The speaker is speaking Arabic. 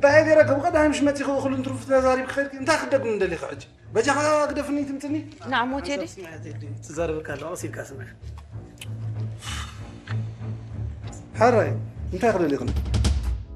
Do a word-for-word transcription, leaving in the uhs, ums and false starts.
بعد يراكم غدا مش ما تيخو خلو نتروف تزاري بخير انت خدك من دلي خرج بجا قدفني تمتني نعم مو تيدي تزاري بكالو اصيل كاسمع حراي انت خلي لي